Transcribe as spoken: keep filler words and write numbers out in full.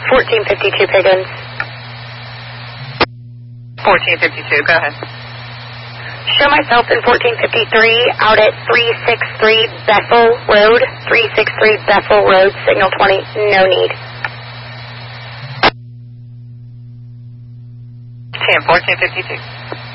fourteen fifty-two Piggins. fourteen fifty-two, go ahead. Show myself in fourteen fifty-three out at three sixty-three Bethel Road. three sixty-three Bethel Road, signal twenty, no need. ten, fourteen fifty-two.